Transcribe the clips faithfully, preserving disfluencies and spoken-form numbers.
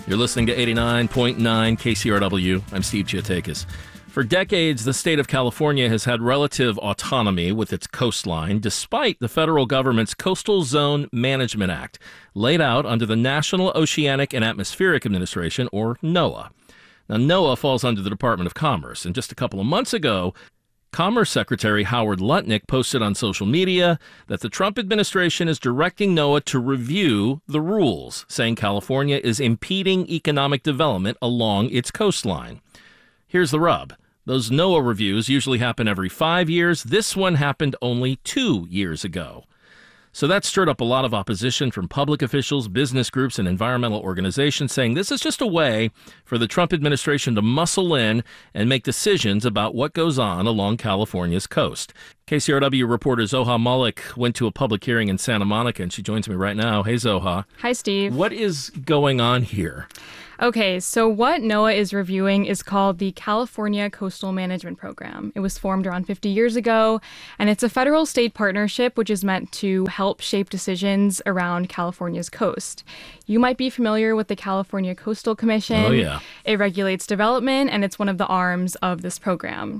You're listening to eighty-nine point nine K C R W. I'm Steve Giatakis. For decades, the state of California has had relative autonomy with its coastline, despite the federal government's Coastal Zone Management Act, laid out under the National Oceanic and Atmospheric Administration, or NOAA. Now, NOAA falls under the Department of Commerce, and just a couple of months ago, Commerce Secretary Howard Lutnick posted on social media that the Trump administration is directing NOAA to review the rules, saying California is impeding economic development along its coastline. Here's the rub. Those NOAA reviews usually happen every five years. This one happened only two years ago. So that stirred up a lot of opposition from public officials, business groups, and environmental organizations saying this is just a way for the Trump administration to muscle in and make decisions about what goes on along California's coast. K C R W reporter Zoha Malik went to a public hearing in Santa Monica, and she joins me right now. Hey, Zoha. Hi, Steve. What is going on here? Okay, so what NOAA is reviewing is called the California Coastal Management Program. It was formed around fifty years ago, and it's a federal-state partnership which is meant to help shape decisions around California's coast. You might be familiar with the California Coastal Commission. Oh, yeah. It regulates development, and it's one of the arms of this program.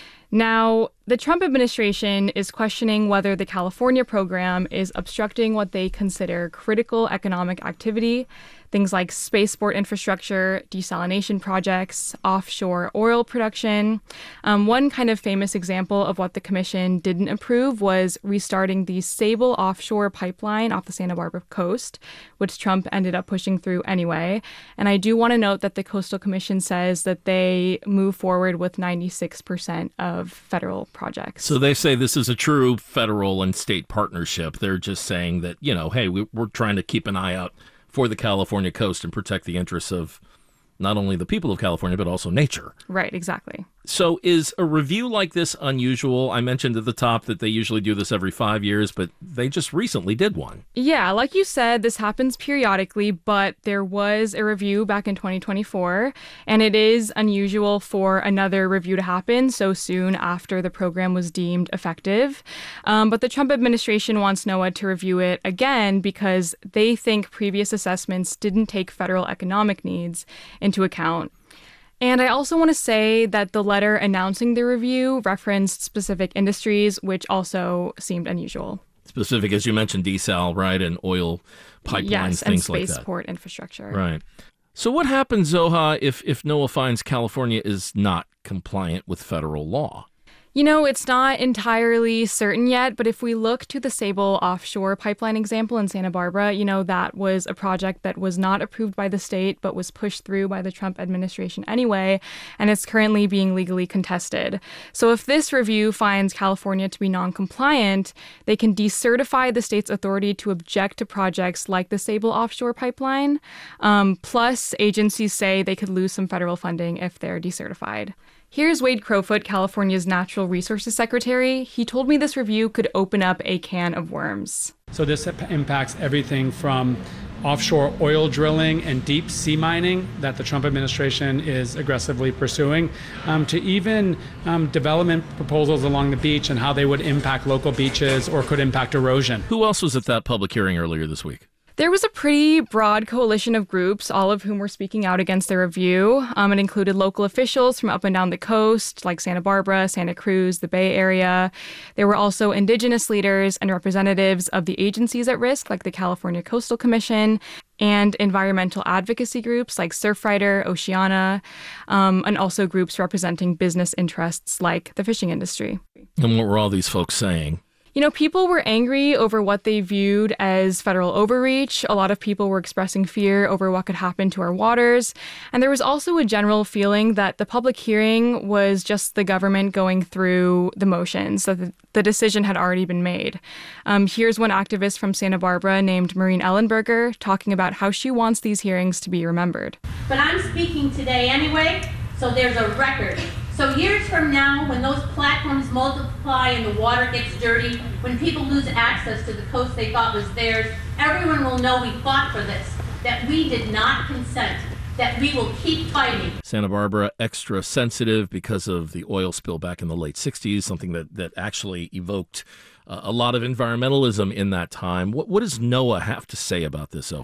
Now, the Trump administration is questioning whether the California program is obstructing what they consider critical economic activity, things like spaceport infrastructure, desalination projects, offshore oil production. Um, one kind of famous example of what the commission didn't approve was restarting the Sable offshore pipeline off the Santa Barbara coast, which Trump ended up pushing through anyway. And I do want to note that the Coastal Commission says that they move forward with ninety-six percent of federal projects. So they say this is a true federal and state partnership. They're just saying that, you know, hey, we, we're trying to keep an eye out for the California coast and protect the interests of not only the people of California, but also nature. Right, exactly. So is a review like this unusual? I mentioned at the top that they usually do this every five years, but they just recently did one. Yeah, like you said, this happens periodically, but there was a review back in twenty twenty-four, and it is unusual for another review to happen so soon after the program was deemed effective. Um, but the Trump administration wants NOAA to review it again because they think previous assessments didn't take federal economic needs into account. And I also want to say that the letter announcing the review referenced specific industries, which also seemed unusual. Specific, as you mentioned, desal, right, and oil pipelines, yes, things like that. and spaceport infrastructure. Right. So what happens, Zoha, if, if NOAA finds California is not compliant with federal law? You know, it's not entirely certain yet, but if we look to the Sable offshore pipeline example in Santa Barbara, you know, that was a project that was not approved by the state, but was pushed through by the Trump administration anyway, and it's currently being legally contested. So if this review finds California to be non-compliant, they can decertify the state's authority to object to projects like the Sable offshore pipeline. Um, plus, agencies say they could lose some federal funding if they're decertified. Here's Wade Crowfoot, California's Natural Resources Secretary. He told me this review could open up a can of worms. So this impacts everything from offshore oil drilling and deep sea mining that the Trump administration is aggressively pursuing, um, to even um, development proposals along the beach and how they would impact local beaches or could impact erosion. Who else was at that public hearing earlier this week? There was a pretty broad coalition of groups, all of whom were speaking out against the review. Um, it included local officials from up and down the coast, like Santa Barbara, Santa Cruz, the Bay Area. There were also indigenous leaders and representatives of the agencies at risk, like the California Coastal Commission, and environmental advocacy groups like Surfrider, Oceana, um, and also groups representing business interests like the fishing industry. And what were all these folks saying? You know, people were angry over what they viewed as federal overreach. A lot of people were expressing fear over what could happen to our waters. And there was also a general feeling that the public hearing was just the government going through the motions, that the, the decision had already been made. Um, here's one activist from Santa Barbara named Maureen Ellenberger talking about how she wants these hearings to be remembered. But I'm speaking today anyway, so there's a record. So years from now, when those platforms multiply and the water gets dirty, when people lose access to the coast they thought was theirs, everyone will know we fought for this, that we did not consent, that we will keep fighting. Santa Barbara, extra sensitive because of the oil spill back in the late sixties, something that, that actually evoked uh, a lot of environmentalism in that time. What, what does NOAA have to say about this, Zoha?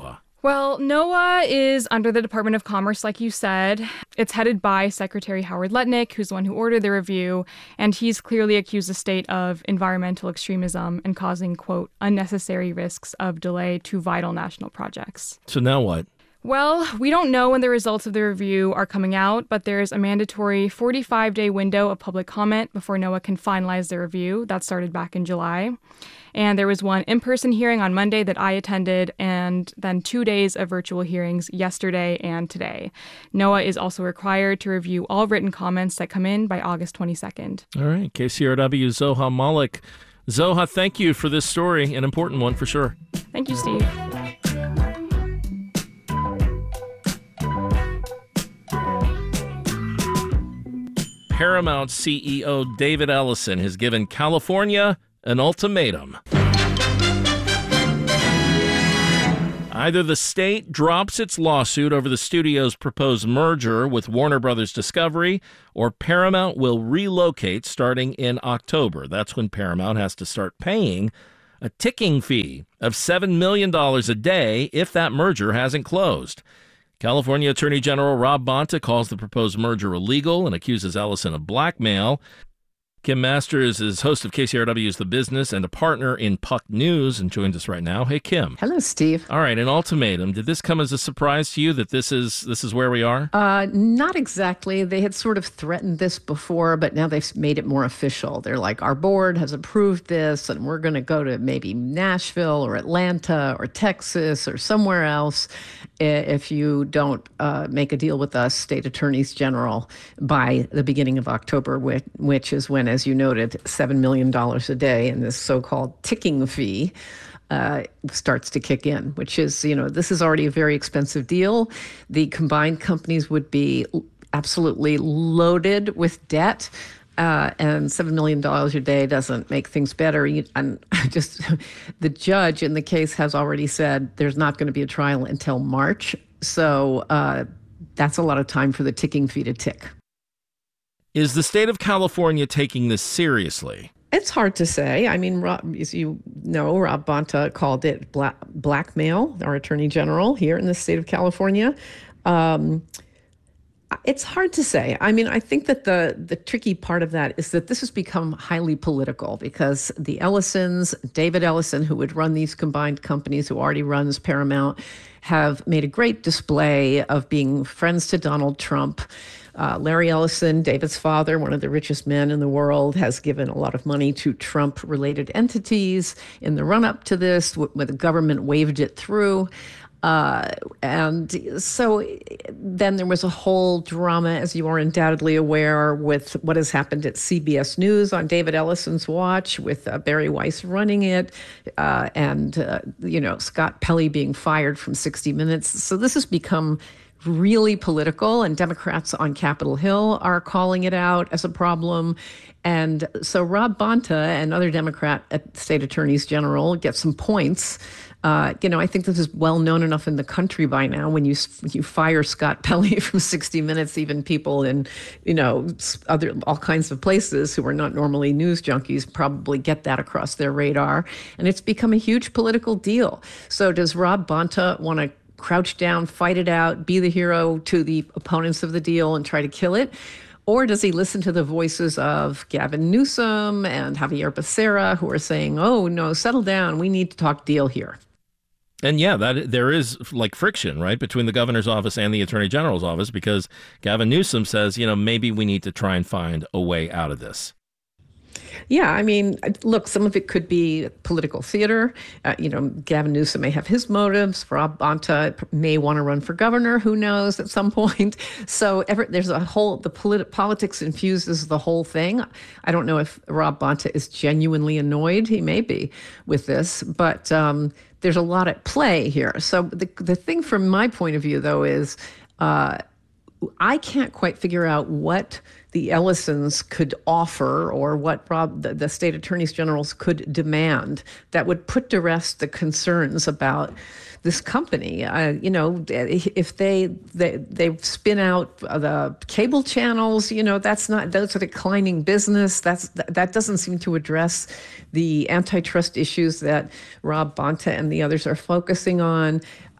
Well, NOAA is under the Department of Commerce, like you said. It's headed by Secretary Howard Lutnick, who's the one who ordered the review, and he's clearly accused the state of environmental extremism and causing, quote, unnecessary risks of delay to vital national projects. So now what? Well, we don't know when the results of the review are coming out, but there's a mandatory forty-five day window of public comment before NOAA can finalize the review. That started back in July. And there was one in-person hearing on Monday that I attended, and then two days of virtual hearings yesterday and today. NOAA is also required to review all written comments that come in by August twenty-second. All right, K C R W Zohar Malik. Zohar, thank you for this story, an important one for sure. Thank you, Steve. Paramount C E O David Ellison has given California an ultimatum. Either the state drops its lawsuit over the studio's proposed merger with Warner Brothers Discovery, or Paramount will relocate starting in October. That's when Paramount has to start paying a ticking fee of seven million dollars a day if that merger hasn't closed. California Attorney General Rob Bonta calls the proposed merger illegal and accuses Ellison of blackmail. Kim Masters is host of K C R W's The Business and a partner in Puck News and joins us right now. Hey, Kim. Hello, Steve. All right, an ultimatum. Did this come as a surprise to you that this is this is where we are? Uh, not exactly. They had sort of threatened this before, but now they've made it more official. They're like, our board has approved this, and we're going to go to maybe Nashville or Atlanta or Texas or somewhere else if you don't uh, make a deal with us, state attorneys general, by the beginning of October, which, which is when, as you noted, seven million dollars a day and this so-called ticking fee uh, starts to kick in, which is, you know, this is already a very expensive deal. The combined companies would be absolutely loaded with debt. Uh, and seven million dollars a day doesn't make things better. You, and just the judge in the case has already said there's not going to be a trial until March. So uh, that's a lot of time for the ticking fee to tick. Is the state of California taking this seriously? It's hard to say. I mean, Rob, as you know, Rob Bonta called it black, blackmail, our attorney general here in the state of California. Um, It's hard to say. I mean, I think that the the tricky part of that is that this has become highly political because the Ellisons, David Ellison, who would run these combined companies, who already runs Paramount, have made a great display of being friends to Donald Trump. Uh, Larry Ellison, David's father, one of the richest men in the world, has given a lot of money to Trump-related entities in the run-up to this, where the government waved it through. Uh, and so then there was a whole drama, as you are undoubtedly aware, with what has happened at C B S News on David Ellison's watch, with uh, Barry Weiss running it, uh, and, uh, you know, Scott Pelley being fired from sixty minutes. So this has become really political, and Democrats on Capitol Hill are calling it out as a problem. And so Rob Bonta and other Democrat state attorneys general get some points. Uh, you know, I think this is well known enough in the country by now. When you you fire Scott Pelley from sixty minutes, even people in, you know, other all kinds of places who are not normally news junkies probably get that across their radar. And it's become a huge political deal. So does Rob Bonta want to crouch down, fight it out, be the hero to the opponents of the deal and try to kill it? Or does he listen to the voices of Gavin Newsom and Javier Becerra, who are saying, oh, no, settle down. We need to talk deal here. And yeah, that there is like friction, right, between the governor's office and the attorney general's office, because Gavin Newsom says, you know, maybe we need to try and find a way out of this. Yeah, I mean, look, some of it could be political theater. Uh, you know, Gavin Newsom may have his motives. Rob Bonta may want to run for governor. Who knows at some point? So ever, there's a whole, the polit- politics infuses the whole thing. I don't know if Rob Bonta is genuinely annoyed. He may be with this, but um, there's a lot at play here. So the the thing from my point of view, though, is uh, I can't quite figure out what the Ellisons could offer or what Rob, the, the state attorneys generals could demand that would put to rest the concerns about this company. Uh, you know, if they, they they spin out the cable channels, you know, that's not, that's a declining business. That's that doesn't seem to address the antitrust issues that Rob Bonta and the others are focusing on.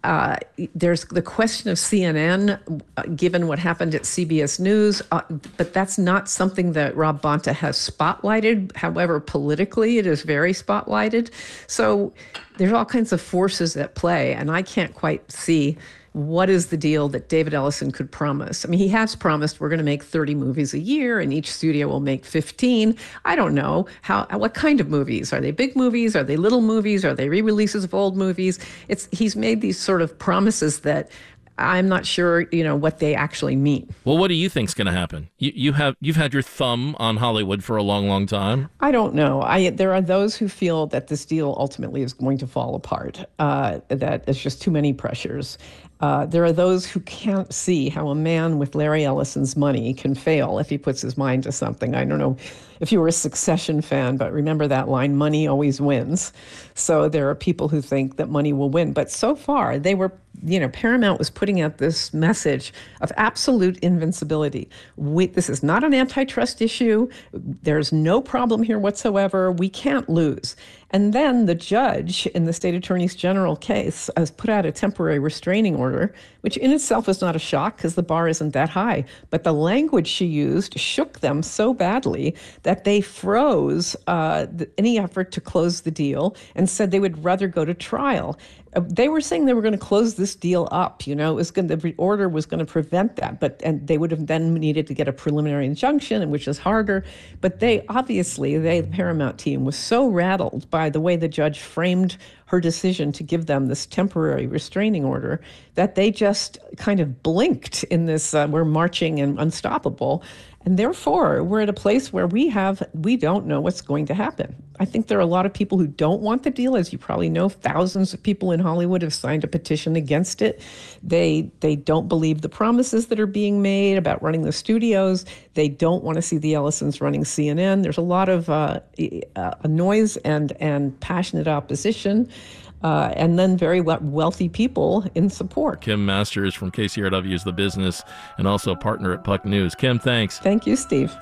Uh, there's the question of C N N, uh, given what happened at C B S News, uh, but that's not something that Rob Bonta has spotlighted. However, politically, it is very spotlighted. So there's all kinds of forces at play, and I can't quite see what is the deal that David Ellison could promise. I mean, he has promised we're going to make thirty movies a year, and each studio will make fifteen. I don't know how. What kind of movies? Are they big movies? Are they little movies? Are they re-releases of old movies? It's he's made these sort of promises that I'm not sure, you know, what they actually mean. Well, what do you think's going to happen? You, you have you've had your thumb on Hollywood for a long, long time. I don't know. I there are those who feel that this deal ultimately is going to fall apart. Uh, that there's just too many pressures. Uh, there are those who can't see how a man with Larry Ellison's money can fail if he puts his mind to something. I don't know if you were a Succession fan, but remember that line, money always wins. So there are people who think that money will win. But so far, they were, you know, Paramount was putting out this message of absolute invincibility. We, this is not an antitrust issue. There's no problem here whatsoever. We can't lose. And then the judge in the state attorney's general case has put out a temporary restraining order, which in itself is not a shock because the bar isn't that high. But the language she used shook them so badly that they froze uh, the, any effort to close the deal and said they would rather go to trial. Uh, they were saying they were going to close this deal up. You know, it was going to, the order was going to prevent that, but and they would have then needed to get a preliminary injunction, which is harder. But they obviously, they, the Paramount team, was so rattled by the way the judge framed her decision to give them this temporary restraining order that they just kind of blinked in this, uh, we're marching and unstoppable. And therefore, we're at a place where we have, we don't know what's going to happen. I think there are a lot of people who don't want the deal. As you probably know, thousands of people in Hollywood have signed a petition against it. They they don't believe the promises that are being made about running the studios. They don't want to see the Ellisons running C N N. There's a lot of uh, uh, noise and, and passionate opposition. Uh, and then very we- wealthy people in support. Kim Masters from K C R W's The Business and also a partner at Puck News. Kim, thanks. Thank you, Steve.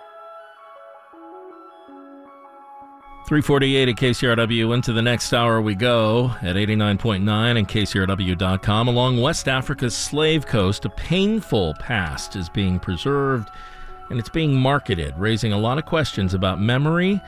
three forty-eight at K C R W. Into the next hour we go at eighty-nine point nine and K C R W dot com. Along West Africa's slave coast, a painful past is being preserved and it's being marketed, raising a lot of questions about memory,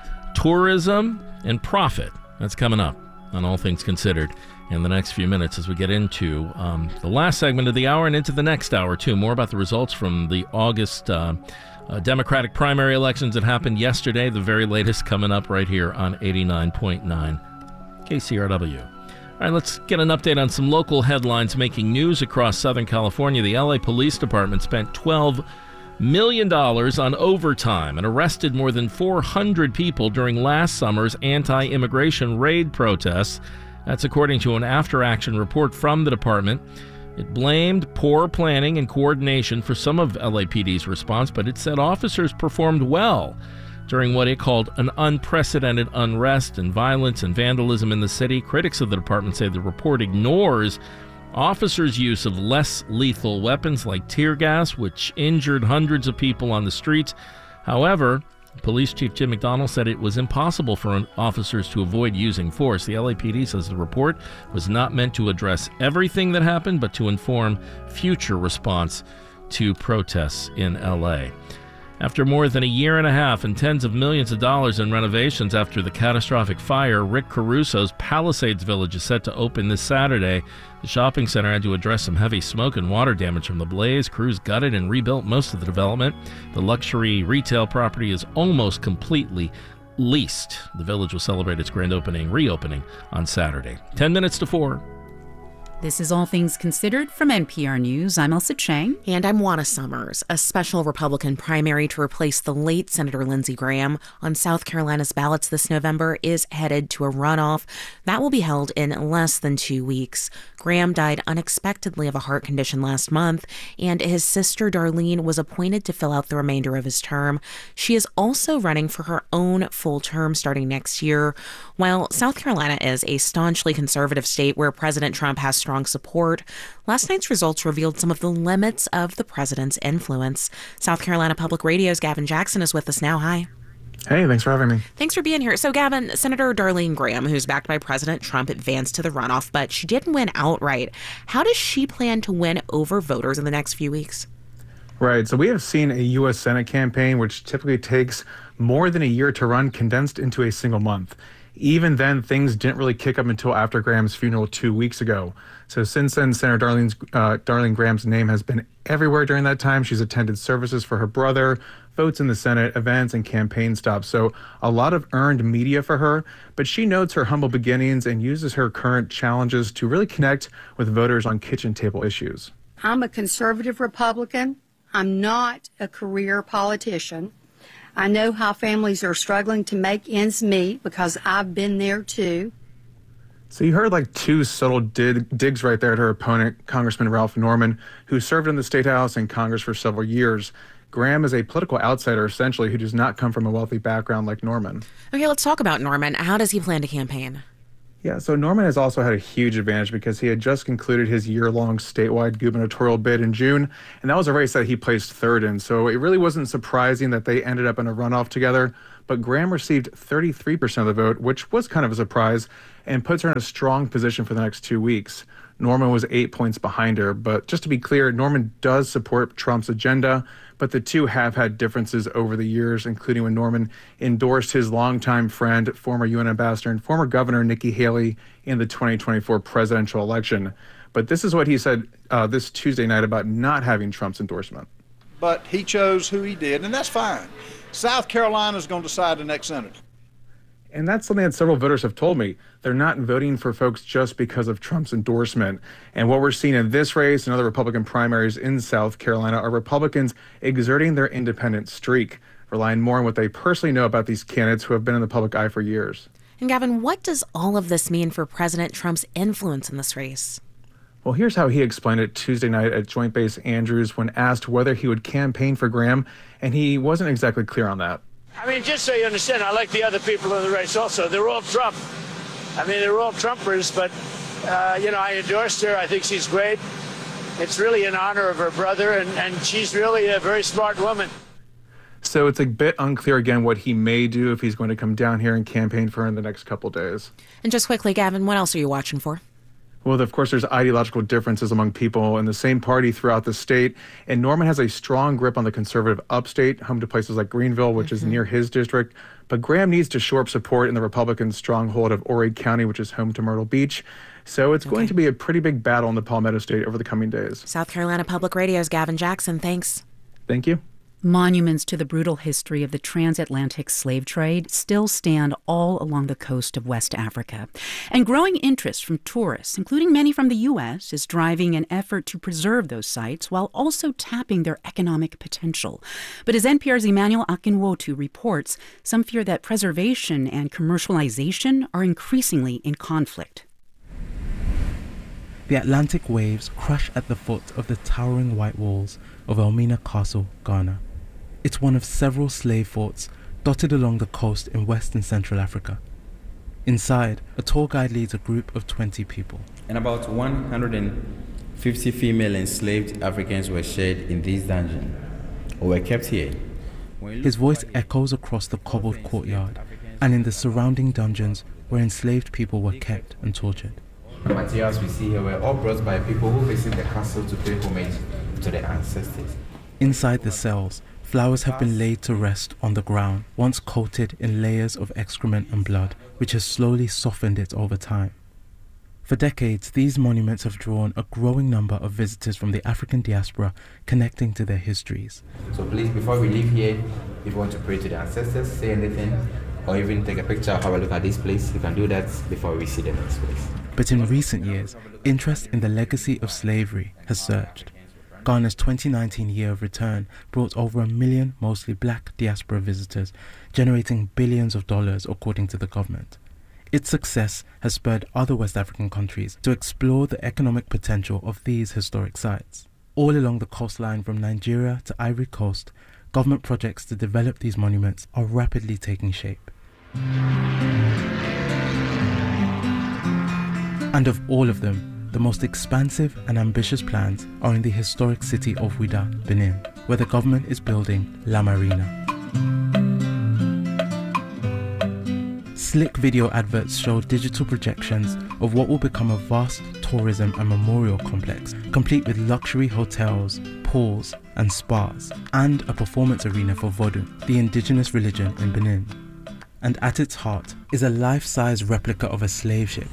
tourism, and profit. That's coming up on All Things Considered in the next few minutes as we get into um, the last segment of the hour and into the next hour, too. More about the results from the August uh, uh, Democratic primary elections that happened yesterday. The very latest coming up right here on eighty-nine point nine K C R W. All right, let's get an update on some local headlines making news across Southern California. The L A Police Department spent twelve million dollars on overtime and arrested more than four hundred people during last summer's anti-immigration raid protests. That's according to an after-action report from the department. It blamed poor planning and coordination for some of L A P D's response, but it said officers performed well during what it called an unprecedented unrest and violence and vandalism in the city. Critics of the department say the report ignores officers' use of less lethal weapons like tear gas, which injured hundreds of people on the streets. However, Police Chief Jim McDonnell said it was impossible for officers to avoid using force. The L A P D says the report was not meant to address everything that happened, but to inform future response to protests in L A. After more than a year and a half and tens of millions of dollars in renovations after the catastrophic fire, Rick Caruso's Palisades Village is set to open this Saturday. The shopping center had to address some heavy smoke and water damage from the blaze. Crews gutted and rebuilt most of the development. The luxury retail property is almost completely leased. The village will celebrate its grand opening, reopening on Saturday. Ten minutes to four. This is All Things Considered from N P R News. I'm Elsa Chang. And I'm Juana Summers. A special Republican primary to replace the late Senator Lindsey Graham on South Carolina's ballots this November is headed to a runoff. That will be held in less than two weeks. Graham died unexpectedly of a heart condition last month, and his sister Darlene was appointed to fill out the remainder of his term. She is also running for her own full term starting next year. While South Carolina is a staunchly conservative state where President Trump has strong support, last night's results revealed some of the limits of the president's influence. South Carolina Public Radio's Gavin Jackson is with us now. Hi. Hey, thanks for having me. Thanks for being here. So, Gavin, Senator Darlene Graham, who's backed by President Trump, advanced to the runoff, but she didn't win outright. How does she plan to win over voters in the next few weeks? Right. So we have seen a U S Senate campaign, which typically takes more than a year to run, condensed into a single month. Even then, things didn't really kick up until after Graham's funeral two weeks ago. So since then, Senator Darlene's, uh, Darlene Graham's name has been everywhere during that time. She's attended services for her brother, votes in the Senate, events, and campaign stops. So a lot of earned media for her, but she notes her humble beginnings and uses her current challenges to really connect with voters on kitchen table issues. I'm a conservative Republican. I'm not a career politician. I know how families are struggling to make ends meet because I've been there too. So you heard like two subtle dig- digs right there at her opponent, Congressman Ralph Norman, who served in the State House and Congress for several years. Graham is a political outsider, essentially, who does not come from a wealthy background like Norman. Okay, let's talk about Norman. How does he plan to campaign? Yeah, so Norman has also had a huge advantage because he had just concluded his year-long statewide gubernatorial bid in June, and that was a race that he placed third in. So it really wasn't surprising that they ended up in a runoff together. But Graham received thirty-three percent of the vote, which was kind of a surprise, and puts her in a strong position for the next two weeks. Norman was eight points behind her, but just to be clear, Norman does support Trump's agenda, but the two have had differences over the years, including when Norman endorsed his longtime friend, former U N ambassador and former governor Nikki Haley in the twenty twenty-four presidential election. But this is what he said uh, this Tuesday night about not having Trump's endorsement. But he chose who he did, and that's fine. South Carolina is going to decide the next senator. And that's something that several voters have told me. They're not voting for folks just because of Trump's endorsement. And what we're seeing in this race and other Republican primaries in South Carolina are Republicans exerting their independent streak, relying more on what they personally know about these candidates who have been in the public eye for years. And Gavin, what does all of this mean for President Trump's influence in this race? Well, here's how he explained it Tuesday night at Joint Base Andrews when asked whether he would campaign for Graham, and he wasn't exactly clear on that. I mean, just so you understand, I like the other people in the race also. They're all Trump. I mean, they're all Trumpers, but, uh, you know, I endorsed her. I think she's great. It's really in honor of her brother, and, and she's really a very smart woman. So it's a bit unclear, again, what he may do if he's going to come down here and campaign for her in the next couple days. And just quickly, Gavin, what else are you watching for? Well, of course, there's ideological differences among people in the same party throughout the state. And Norman has a strong grip on the conservative upstate, home to places like Greenville, which mm-hmm. is near his district. But Graham needs to shore up support in the Republican stronghold of Horry County, which is home to Myrtle Beach. So it's okay. going to be a pretty big battle in the Palmetto State over the coming days. South Carolina Public Radio's Gavin Jackson. Thanks. Thank you. Monuments to the brutal history of the transatlantic slave trade still stand all along the coast of West Africa. And growing interest from tourists, including many from the U S, is driving an effort to preserve those sites while also tapping their economic potential. But as N P R's Emmanuel Akinwotu reports, some fear that preservation and commercialization are increasingly in conflict. The Atlantic waves crash at the foot of the towering white walls of Elmina Castle, Ghana. It's one of several slave forts dotted along the coast in West and Central Africa. Inside, a tour guide leads a group of twenty people. And about one hundred fifty female enslaved Africans were shared in this dungeon, or were kept here. His voice echoes across the cobbled courtyard and in the surrounding dungeons where enslaved people were kept and tortured. The materials we see here were all brought by people who visit the castle to pay homage to their ancestors. Inside the cells, flowers have been laid to rest on the ground, once coated in layers of excrement and blood, which has slowly softened it over time. For decades, these monuments have drawn a growing number of visitors from the African diaspora connecting to their histories. So please, before we leave here, if you want to pray to the ancestors, say anything, or even take a picture or have a look at this place, you can do that before we see the next place. But in recent years, interest in the legacy of slavery has surged. Ghana's twenty nineteen Year of Return brought over a million mostly black diaspora visitors, generating billions of dollars according to the government. Its success has spurred other West African countries to explore the economic potential of these historic sites. All along the coastline from Nigeria to Ivory Coast, government projects to develop these monuments are rapidly taking shape. And of all of them, the most expansive and ambitious plans are in the historic city of Ouidah, Benin, where the government is building La Marina. Slick video adverts show digital projections of what will become a vast tourism and memorial complex, complete with luxury hotels, pools and spas, and a performance arena for Vodou, the indigenous religion in Benin. And at its heart is a life-size replica of a slave ship.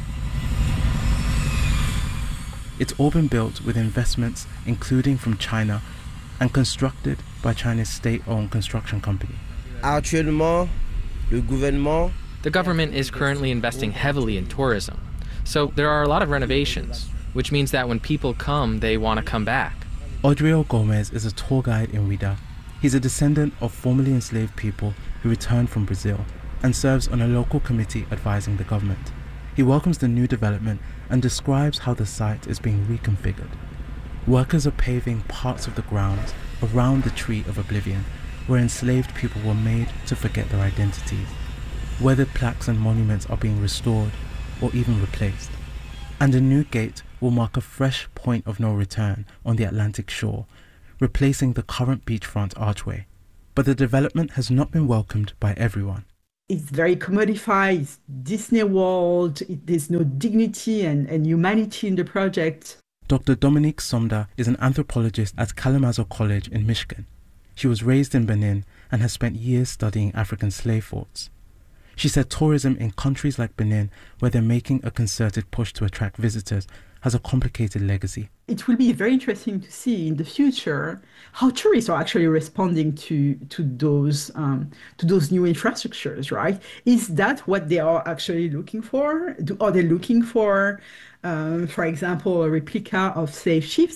It's all been built with investments including from China and constructed by China's state-owned construction company. Actuellement, le gouvernement The government is currently investing heavily in tourism, so there are a lot of renovations, which means that when people come, they want to come back. Odrio Gomez is a tour guide in Ouidah. He's a descendant of formerly enslaved people who returned from Brazil and serves on a local committee advising the government. He welcomes the new development and describes how the site is being reconfigured. Workers are paving parts of the grounds around the Tree of Oblivion, where enslaved people were made to forget their identities. Weathered plaques and monuments are being restored or even replaced. And a new gate will mark a fresh point of no return on the Atlantic shore, replacing the current beachfront archway. But the development has not been welcomed by everyone. It's very commodified, it's Disney World, it, there's no dignity and, and humanity in the project. Doctor Dominique Somda is an anthropologist at Kalamazoo College in Michigan. She was raised in Benin and has spent years studying African slave forts. She said tourism in countries like Benin, where they're making a concerted push to attract visitors, has a complicated legacy. It will be very interesting to see in the future how tourists are actually responding to to those um, to those new infrastructures. Right? Is that what they are actually looking for? Do, are they looking for, um, for example, a replica of slave ships?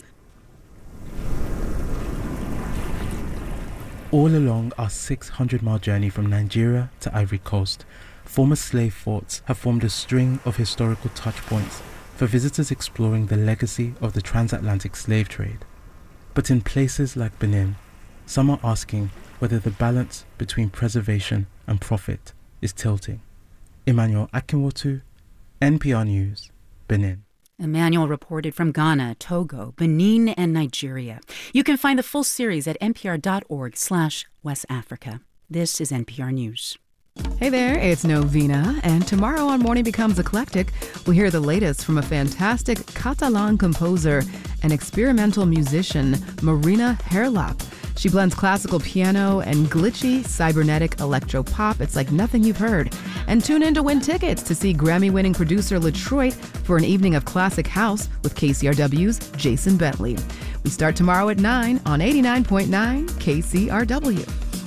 All along our six hundred mile journey from Nigeria to Ivory Coast, former slave forts have formed a string of historical touchpoints for visitors exploring the legacy of the transatlantic slave trade. But in places like Benin, some are asking whether the balance between preservation and profit is tilting. Emmanuel Akinwotu, N P R News, Benin. Emmanuel reported from Ghana, Togo, Benin, and Nigeria. You can find the full series at npr.org slash West Africa. This is N P R News. Hey there, it's Novena, and tomorrow on Morning Becomes Eclectic, we'll hear the latest from a fantastic Catalan composer and experimental musician, Marina Herlap. She blends classical piano and glitchy, cybernetic electro-pop. It's like nothing you've heard. And tune in to win tickets to see Grammy-winning producer LaTroit for an evening of classic house with K C R W's Jason Bentley. We start tomorrow at nine on eighty-nine point nine K C R W.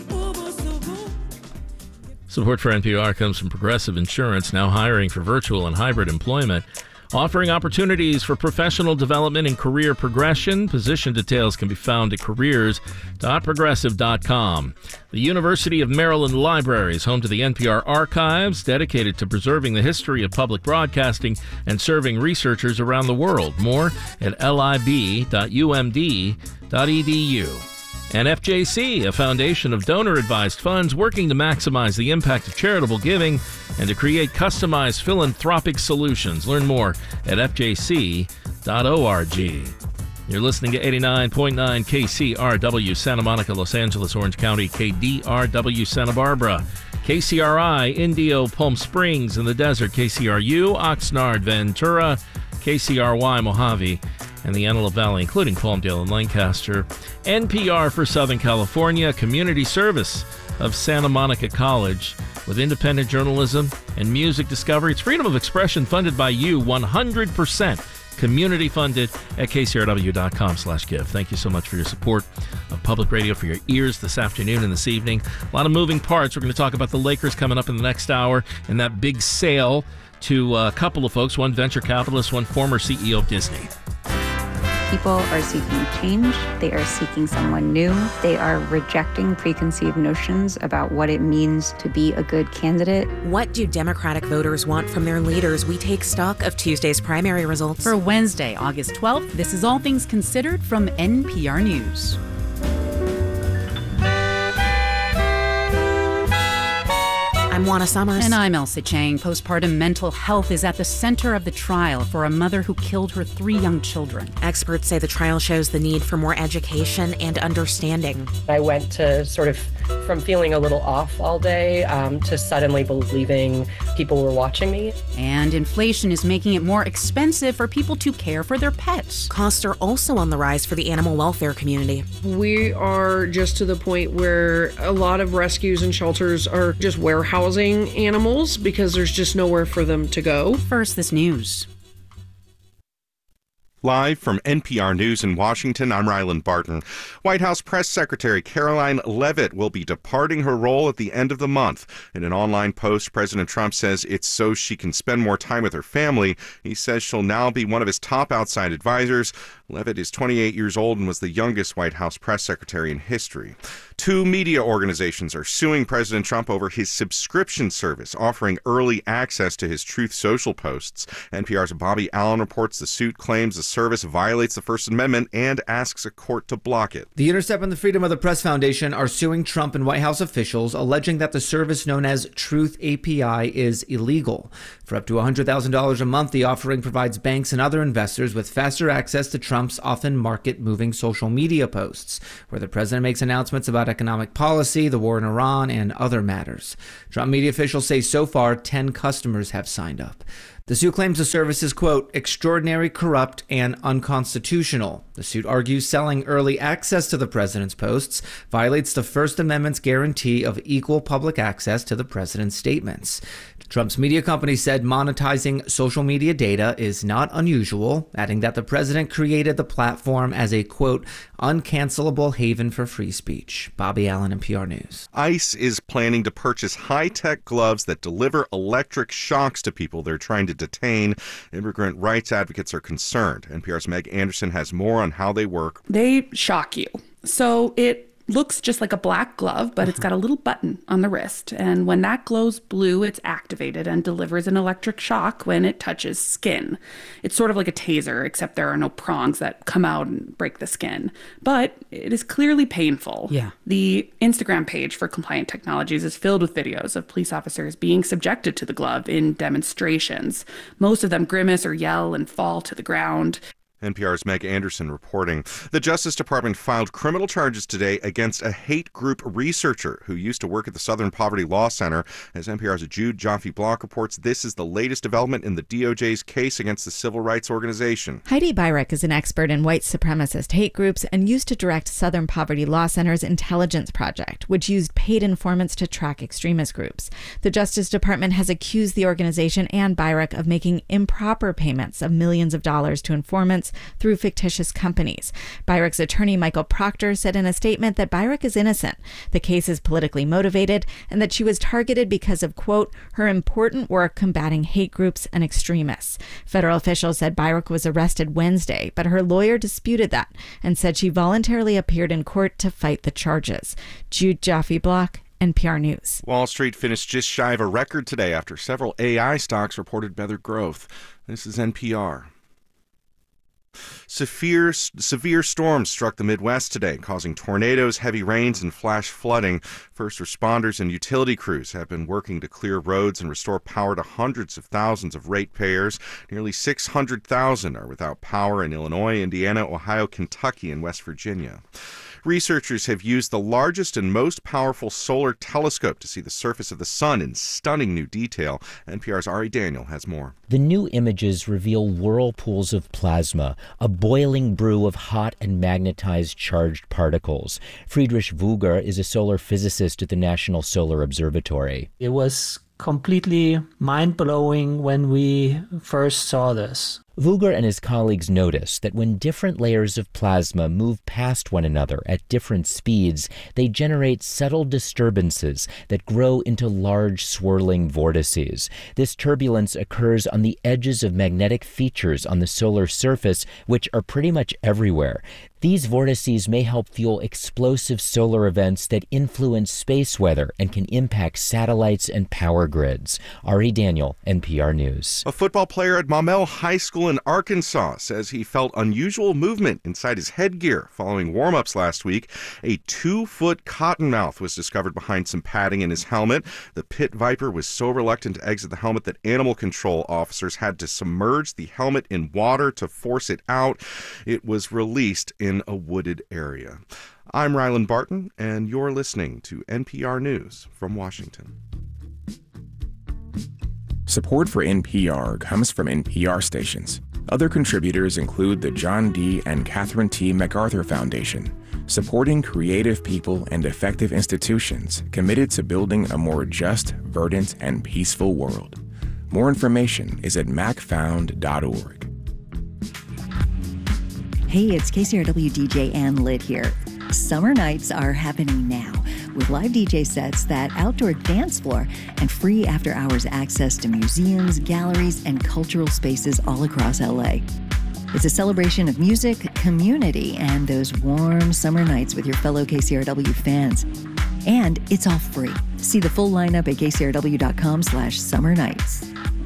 Support for N P R comes from Progressive Insurance, now hiring for virtual and hybrid employment, offering opportunities for professional development and career progression. Position details can be found at careers dot progressive dot com. The University of Maryland Library is home to the N P R Archives, dedicated to preserving the history of public broadcasting and serving researchers around the world. More at lib dot u m d dot e d u. And F J C, a foundation of donor-advised funds working to maximize the impact of charitable giving and to create customized philanthropic solutions. Learn more at f j c dot org. You're listening to eighty-nine point nine K C R W, Santa Monica, Los Angeles, Orange County, K D R W, Santa Barbara, K C R I, Indio, Palm Springs in the desert, K C R U, Oxnard, Ventura, K C R Y, Mojave, and the Antelope Valley, including Palmdale and Lancaster. N P R for Southern California, community service of Santa Monica College with independent journalism and music discovery. It's freedom of expression funded by you, one hundred percent community funded at k c r w dot com slash give. Thank you so much for your support of public radio, for your ears this afternoon and this evening. A lot of moving parts. We're going to talk about the Lakers coming up in the next hour and that big sale to a couple of folks, one venture capitalist, one former C E O of Disney. People are seeking change. They are seeking someone new. They are rejecting preconceived notions about what it means to be a good candidate. What do Democratic voters want from their leaders? We take stock of Tuesday's primary results. For Wednesday, August twelfth, this is All Things Considered from N P R News. I'm Juana Summers. And I'm Elsa Chang. Postpartum mental health is at the center of the trial for a mother who killed her three young children. Experts say the trial shows the need for more education and understanding. I went to sort of from feeling a little off all day um, to suddenly believing people were watching me. And inflation is making it more expensive for people to care for their pets. Costs are also on the rise for the animal welfare community. We are just to the point where a lot of rescues and shelters are just warehousing animals because there's just nowhere for them to go. First, this news. Live from N P R News in Washington, I'm Ryland Barton. White House Press Secretary Karoline Leavitt will be departing her role at the end of the month. In an online post, President Trump says it's so she can spend more time with her family. He says she'll now be one of his top outside advisors. Leavitt is twenty-eight years old and was the youngest White House press secretary in history. Two media organizations are suing President Trump over his subscription service, offering early access to his Truth Social posts. N P R's Bobby Allen reports the suit claims the service violates the First Amendment and asks a court to block it. The Intercept and the Freedom of the Press Foundation are suing Trump and White House officials, alleging that the service known as Truth A P I is illegal. For up to one hundred thousand dollars a month, the offering provides banks and other investors with faster access to Trump's often market-moving social media posts, where the president makes announcements about economic policy, the war in Iran, and other matters. Trump media officials say so far ten customers have signed up. The suit claims the service is, quote, extraordinary, corrupt, and unconstitutional. The suit argues selling early access to the president's posts violates the First Amendment's guarantee of equal public access to the president's statements. Trump's media company said monetizing social media data is not unusual, adding that the president created the platform as a, quote, uncancelable haven for free speech. Bobby Allen, N P R News. ICE is planning to purchase high-tech gloves that deliver electric shocks to people they're trying to detain. Immigrant rights advocates are concerned. N P R's Meg Anderson has more on how they work. They shock you. So it looks just like a black glove, but it's got a little button on the wrist. And when that glows blue, it's activated and delivers an electric shock when it touches skin. It's sort of like a taser, except there are no prongs that come out and break the skin. But it is clearly painful. Yeah. The Instagram page for Compliant Technologies is filled with videos of police officers being subjected to the glove in demonstrations. Most of them grimace or yell and fall to the ground. N P R's Meg Anderson reporting. The Justice Department filed criminal charges today against a hate group researcher who used to work at the Southern Poverty Law Center. As N P R's Jude Joffe-Block reports, this is the latest development in the D O J's case against the civil rights organization. Heidi Beirich is an expert in white supremacist hate groups and used to direct Southern Poverty Law Center's intelligence project, which used paid informants to track extremist groups. The Justice Department has accused the organization and Beirich of making improper payments of millions of dollars to informants through fictitious companies. Beirich's attorney, Michael Proctor, said in a statement that Beirich is innocent. The case is politically motivated and that she was targeted because of, quote, her important work combating hate groups and extremists. Federal officials said Beirich was arrested Wednesday, but her lawyer disputed that and said she voluntarily appeared in court to fight the charges. Jude Joffe-Block, N P R News. Wall Street finished just shy of a record today after several A I stocks reported better growth. This is N P R. Severe, severe storms struck the Midwest today, causing tornadoes, heavy rains, and flash flooding. First responders and utility crews have been working to clear roads and restore power to hundreds of thousands of ratepayers. Nearly six hundred thousand are without power in Illinois, Indiana, Ohio, Kentucky, and West Virginia. Researchers have used the largest and most powerful solar telescope to see the surface of the sun in stunning new detail. N P R's Ari Daniel has more. The new images reveal whirlpools of plasma, a boiling brew of hot and magnetized charged particles. Friedrich Vogger is a solar physicist at the National Solar Observatory. It was completely mind-blowing when we first saw this. Vogger and his colleagues noticed that when different layers of plasma move past one another at different speeds, they generate subtle disturbances that grow into large swirling vortices. This turbulence occurs on the edges of magnetic features on the solar surface, which are pretty much everywhere. These vortices may help fuel explosive solar events that influence space weather and can impact satellites and power grids. Ari Daniel, N P R News. A football player at Maumelle High School in Arkansas says he felt unusual movement inside his headgear following warm-ups last week. A two-foot cottonmouth was discovered behind some padding in his helmet. The pit viper was so reluctant to exit the helmet that animal control officers had to submerge the helmet in water to force it out. It was released in a wooded area. I'm Ryland Barton, and you're listening to N P R News from Washington. Support for N P R comes from N P R stations. Other contributors include the John D. and Catherine T. MacArthur Foundation, supporting creative people and effective institutions committed to building a more just, verdant, and peaceful world. More information is at mac found dot org. Hey, it's K C R W D J Ann Litt here. Summer nights are happening now with live D J sets, that outdoor dance floor, and free after-hours access to museums, galleries, and cultural spaces all across L A. It's a celebration of music, community, and those warm summer nights with your fellow K C R W fans. And it's all free. See the full lineup at k c r w dot com slash summer nights.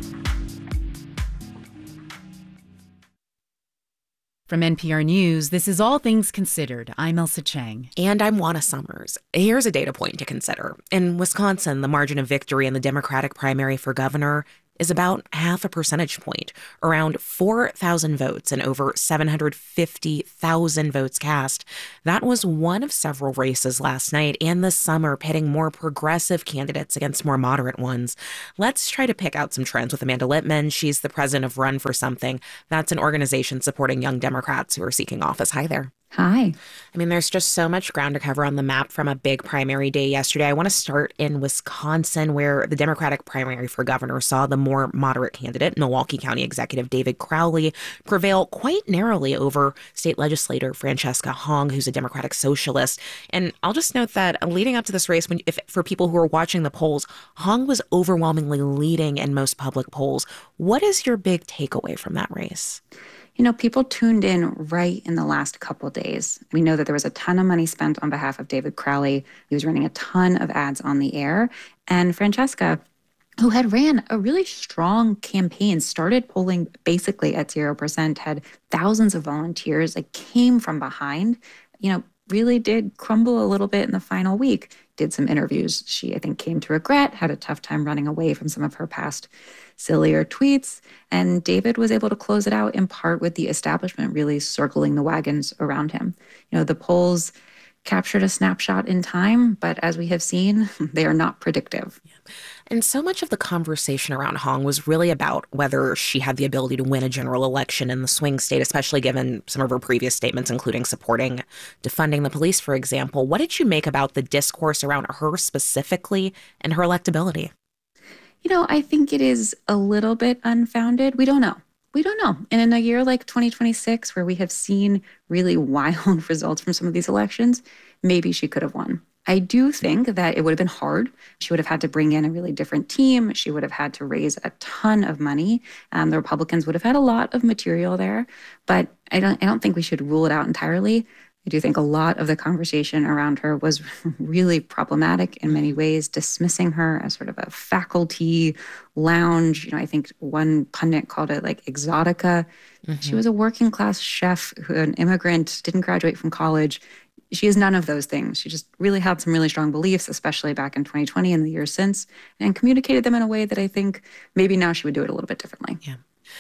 From N P R News, this is All Things Considered. I'm Elsa Chang. And I'm Juana Summers. Here's a data point to consider. In Wisconsin, the margin of victory in the Democratic primary for governor is about half a percentage point, around four thousand votes and over seven hundred fifty thousand votes cast. That was one of several races last night and this summer pitting more progressive candidates against more moderate ones. Let's try to pick out some trends with Amanda Littman. She's the president of Run for Something. That's an organization supporting young Democrats who are seeking office. Hi there. Hi. I mean, there's just so much ground to cover on the map from a big primary day yesterday. I want to start in Wisconsin, where the Democratic primary for governor saw the more moderate candidate, Milwaukee County Executive David Crowley, prevail quite narrowly over state legislator Francesca Hong, who's a Democratic socialist. And I'll just note that leading up to this race, when if for people who are watching the polls, Hong was overwhelmingly leading in most public polls. What is your big takeaway from that race? You know, people tuned in right in the last couple of days. We know that there was a ton of money spent on behalf of David Crowley. He was running a ton of ads on the air. And Francesca, who had ran a really strong campaign, started polling basically at zero percent, had thousands of volunteers, like came from behind, you know, really did crumble a little bit in the final week. Did some interviews she, I think, came to regret, had a tough time running away from some of her past sillier tweets. And David was able to close it out in part with the establishment really circling the wagons around him. You know, the polls captured a snapshot in time, but as we have seen, they are not predictive. And so much of the conversation around Hong was really about whether she had the ability to win a general election in the swing state, especially given some of her previous statements, including supporting defunding the police, for example. What did you make about the discourse around her specifically and her electability? You know, I think it is a little bit unfounded. We don't know. We don't know. And in a year like twenty twenty-six, where we have seen really wild results from some of these elections, maybe she could have won. I do think that it would have been hard. She would have had to bring in a really different team. She would have had to raise a ton of money. Um, the Republicans would have had a lot of material there. But I don't, I don't think we should rule it out entirely. I do think a lot of the conversation around her was really problematic in many ways, dismissing her as sort of a faculty lounge. You know, I think one pundit called it like exotica. Mm-hmm. She was a working class chef, who, an immigrant, didn't graduate from college. She is none of those things. She just really had some really strong beliefs, especially back in twenty twenty and the years since, and communicated them in a way that I think maybe now she would do it a little bit differently. Yeah.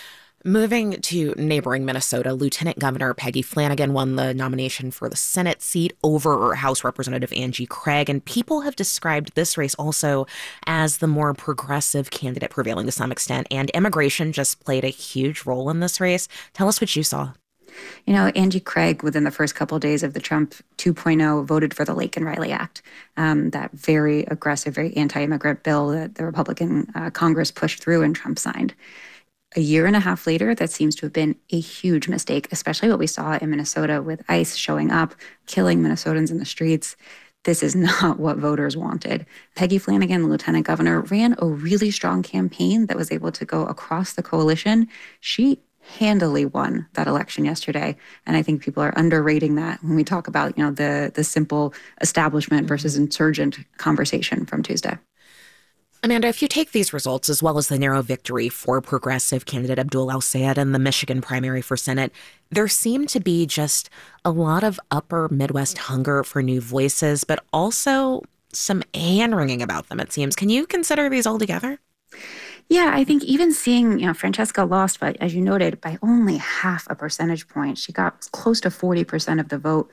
Moving to neighboring Minnesota, Lieutenant Governor Peggy Flanagan won the nomination for the Senate seat over House Representative Angie Craig, and people have described this race also as the more progressive candidate prevailing to some extent, and immigration just played a huge role in this race. Tell us what you saw. You know, Angie Craig, within the first couple of days of the Trump two point oh, voted for the Laken-Riley Act, um, that very aggressive, very anti-immigrant bill that the Republican uh, Congress pushed through and Trump signed. A year and a half later, that seems to have been a huge mistake, especially what we saw in Minnesota with ICE showing up, killing Minnesotans in the streets. This is not what voters wanted. Peggy Flanagan, Lieutenant Governor, ran a really strong campaign that was able to go across the coalition. She handily won that election yesterday. And I think people are underrating that when we talk about, you know, the, the simple establishment versus insurgent conversation from Tuesday. Amanda, if you take these results, as well as the narrow victory for progressive candidate Abdul El-Sayed in the Michigan primary for Senate, there seemed to be just a lot of upper Midwest hunger for new voices, but also some hand-wringing about them, it seems. Can you consider these all together? Yeah, I think even seeing, you know, Francesca lost, but as you noted, by only half a percentage point. She got close to forty percent of the vote.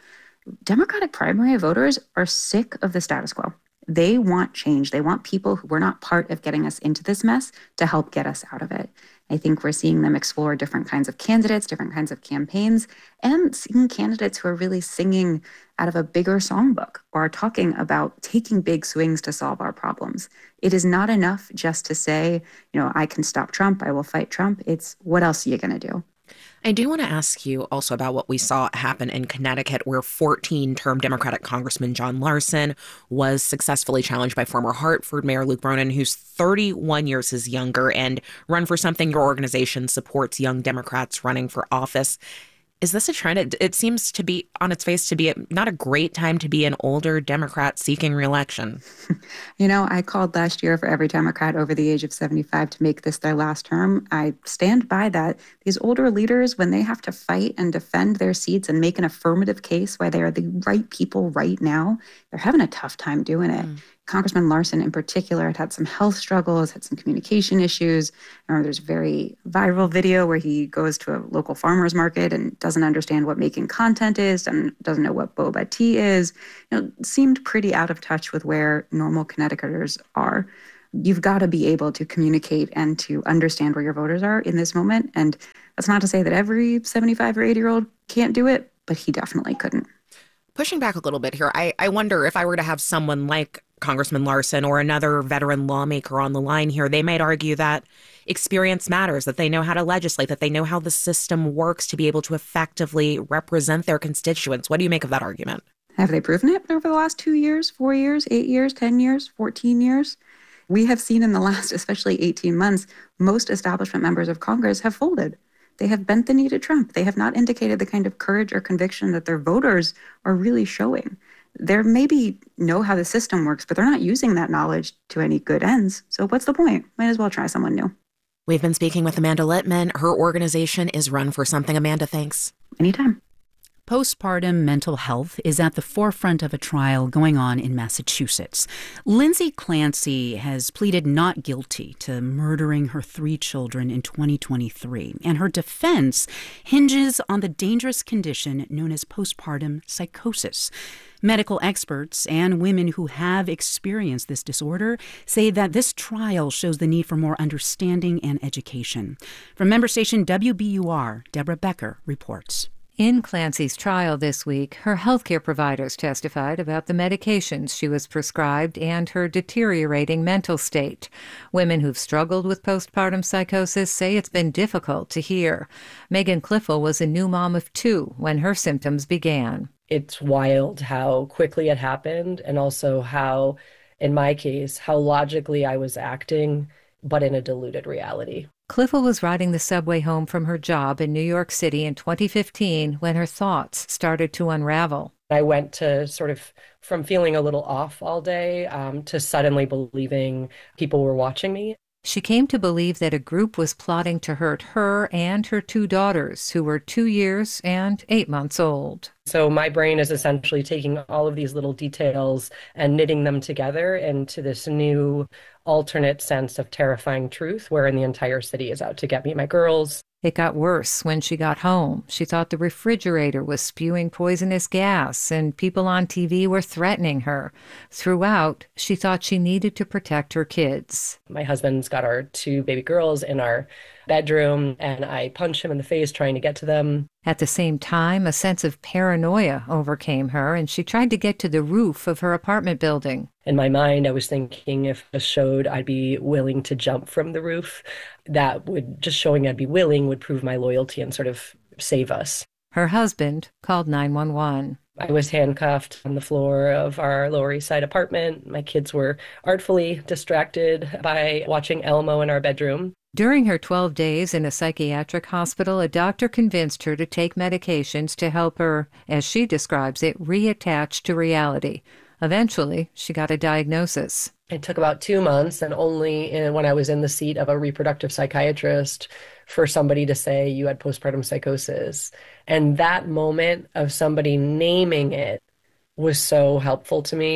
Democratic primary voters are sick of the status quo. They want change. They want people who were not part of getting us into this mess to help get us out of it. I think we're seeing them explore different kinds of candidates, different kinds of campaigns, and seeing candidates who are really singing out of a bigger songbook or are talking about taking big swings to solve our problems. It is not enough just to say, you know, I can stop Trump, I will fight Trump. It's what else are you going to do? I do want to ask you also about what we saw happen in Connecticut, where fourteen-term Democratic Congressman John Larson was successfully challenged by former Hartford Mayor Luke Bronin, who's thirty-one years his younger, and run for something your organization supports young Democrats running for office. Is this a trend? It, it seems to be, on its face, to be a, not a great time to be an older Democrat seeking re-election. You know, I called last year for every Democrat over the age of seventy-five to make this their last term. I stand by that. These older leaders, when they have to fight and defend their seats and make an affirmative case why they are the right people right now, they're having a tough time doing it. Mm. Congressman Larson in particular had had some health struggles, had some communication issues. I remember there's a very viral video where he goes to a local farmer's market and doesn't understand what making content is and doesn't know what boba tea is. You know, seemed pretty out of touch with where normal Connecticuters are. You've got to be able to communicate and to understand where your voters are in this moment. And that's not to say that every seventy-five or eighty-year-old can't do it, but he definitely couldn't. Pushing back a little bit here, I, I wonder if I were to have someone like Congressman Larson or another veteran lawmaker on the line here, they might argue that experience matters, that they know how to legislate, that they know how the system works to be able to effectively represent their constituents. What do you make of that argument? Have they proven it over the last two years, four years, eight years, ten years, fourteen years? We have seen in the last, especially eighteen months, most establishment members of Congress have folded. They have bent the knee to Trump. They have not indicated the kind of courage or conviction that their voters are really showing. They maybe know how the system works, but they're not using that knowledge to any good ends. So what's the point? Might as well try someone new. We've been speaking with Amanda Litman. Her organization is Run for Something. Amanda, thanks. Anytime. Postpartum mental health is at the forefront of a trial going on in Massachusetts. Lindsay Clancy has pleaded not guilty to murdering her three children in twenty twenty-three, and her defense hinges on the dangerous condition known as postpartum psychosis. Medical experts and women who have experienced this disorder say that this trial shows the need for more understanding and education. From member station W B U R, Deborah Becker reports. In Clancy's trial this week, her healthcare providers testified about the medications she was prescribed and her deteriorating mental state. Women who've struggled with postpartum psychosis say it's been difficult to hear. Megan Cliffel was a new mom of two when her symptoms began. It's wild how quickly it happened, and also how, in my case, how logically I was acting, but in a diluted reality. Cliffel was riding the subway home from her job in New York City in twenty fifteen when her thoughts started to unravel. I went to sort of from feeling a little off all day um, to suddenly believing people were watching me. She came to believe that a group was plotting to hurt her and her two daughters, who were two years and eight months old. So my brain is essentially taking all of these little details and knitting them together into this new alternate sense of terrifying truth, wherein the entire city is out to get me, my girls. It got worse when she got home. She thought the refrigerator was spewing poisonous gas and people on T V were threatening her. Throughout, she thought she needed to protect her kids. My husband's got our two baby girls in our bedroom, and I punch him in the face trying to get to them. At the same time, a sense of paranoia overcame her, and she tried to get to the roof of her apartment building. In my mind, I was thinking if this showed I'd be willing to jump from the roof, that would, just showing I'd be willing would prove my loyalty and sort of save us. Her husband called nine one one. I was handcuffed on the floor of our Lower East Side apartment. My kids were artfully distracted by watching Elmo in our bedroom. During her twelve days in a psychiatric hospital, a doctor convinced her to take medications to help her, as she describes it, reattach to reality. Eventually, she got a diagnosis. It took about two months, and only in, when I was in the seat of a reproductive psychiatrist, for somebody to say you had postpartum psychosis. And that moment of somebody naming it was so helpful to me.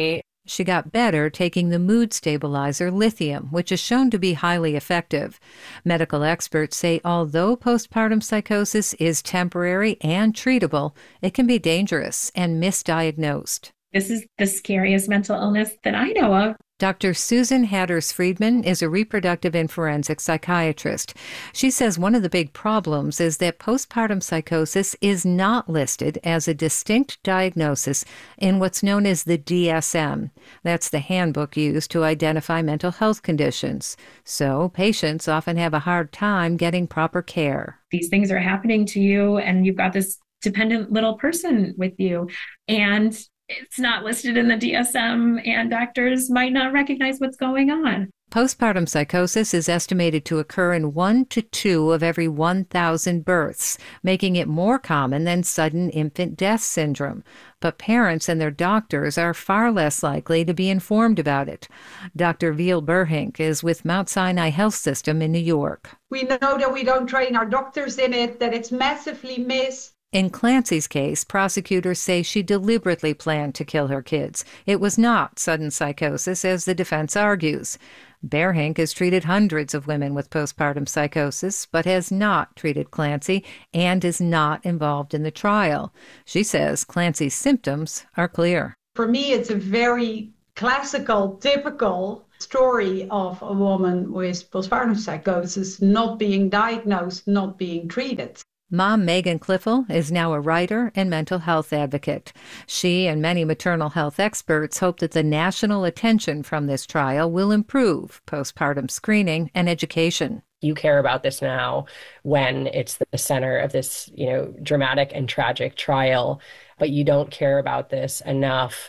She got better taking the mood stabilizer lithium, which is shown to be highly effective. Medical experts say although postpartum psychosis is temporary and treatable, it can be dangerous and misdiagnosed. This is the scariest mental illness that I know of. Doctor Susan Hatters-Friedman is a reproductive and forensic psychiatrist. She says one of the big problems is that postpartum psychosis is not listed as a distinct diagnosis in what's known as the D S M. That's the handbook used to identify mental health conditions. So patients often have a hard time getting proper care. These things are happening to you, and you've got this dependent little person with you, and it's not listed in the D S M, and doctors might not recognize what's going on. Postpartum psychosis is estimated to occur in one to two of every one thousand births, making it more common than sudden infant death syndrome. But parents and their doctors are far less likely to be informed about it. Doctor Veal Burhink is with Mount Sinai Health System in New York. We know that we don't train our doctors in it, that it's massively missed. In Clancy's case, prosecutors say she deliberately planned to kill her kids. It was not sudden psychosis, as the defense argues. Burhink has treated hundreds of women with postpartum psychosis, but has not treated Clancy and is not involved in the trial. She says Clancy's symptoms are clear. For me, it's a very classical, typical story of a woman with postpartum psychosis not being diagnosed, not being treated. Mom Megan Cliffel is now a writer and mental health advocate. She and many maternal health experts hope that the national attention from this trial will improve postpartum screening and education. You care about this now when it's the center of this, you know, dramatic and tragic trial, but you don't care about this enough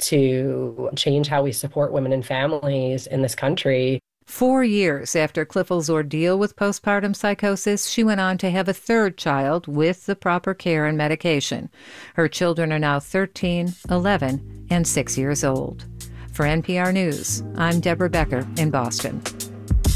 to change how we support women and families in this country. Four years after Cliffel's ordeal with postpartum psychosis, she went on to have a third child with the proper care and medication. Her children are now thirteen, eleven, and six years old. For N P R News, I'm Deborah Becker in Boston.